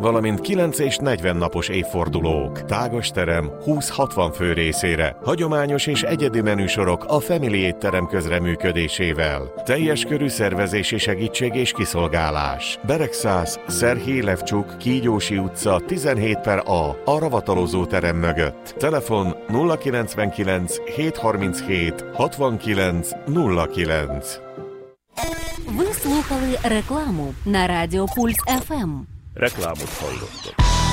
valamint 9 és 40 napos évfordulók. Tágas terem 20-60 fő részére. Hagyományos és egyedi menüsorok a Family étterem közreműködésével. Teljes körű szervezési segítség és kiszolgálás. Beregszász, Szerhij Levcsuk, Kígyósi utca 17/A, a ravatalozó terem mögött. Telefon 099 737 69 09. Ви слухали рекламу на Радіо Пульс ФМ. Reklámot hallottak.